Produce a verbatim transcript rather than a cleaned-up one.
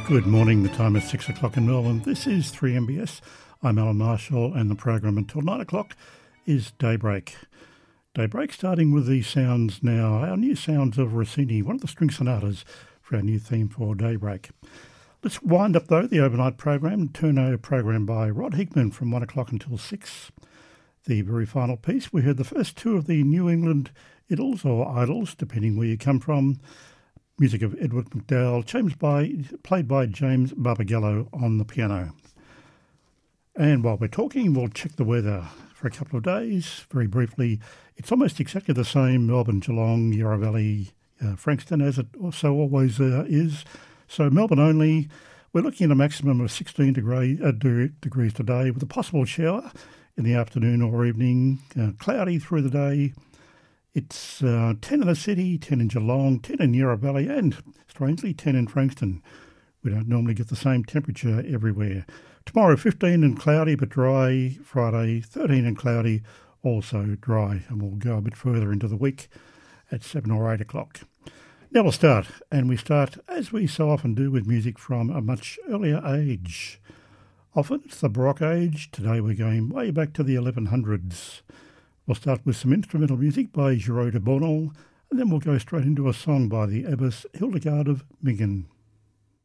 Good morning, the time is six o'clock in Melbourne. This is three M B S. I'm Alan Marshall and the program until nine o'clock is Daybreak. Daybreak starting with the sounds now, our new sounds of Rossini, one of the string sonatas for our new theme for Daybreak. Let's wind up though the overnight program, Turno program by Rod Hickman from one o'clock until six. The very final piece, we heard the first two of the New England Idols or Idols, depending where you come from. Music of Edward McDowell, James by, played by James Barbagallo on the piano. And while we're talking, we'll check the weather for a couple of days. Very briefly, it's almost exactly the same Melbourne, Geelong, Yarra Valley, uh, Frankston, as it also always uh, is. So Melbourne only, we're looking at a maximum of sixteen degree, uh, de- degrees today with a possible shower in the afternoon or evening, uh, cloudy through the day. It's uh, ten in the city, ten in Geelong, ten in Yarra Valley and, strangely, ten in Frankston. We don't normally get the same temperature everywhere. Tomorrow, fifteen and cloudy but dry. Friday, thirteen and cloudy, also dry. And we'll go a bit further into the week at seven or eight o'clock. Now we'll start, and we start, as we so often do, with music from a much earlier age. Often it's the Baroque age. Today we're going way back to the eleven hundreds. We'll start with some instrumental music by Giraud de Bornal, and then we'll go straight into a song by the Abbess Hildegard of Bingen.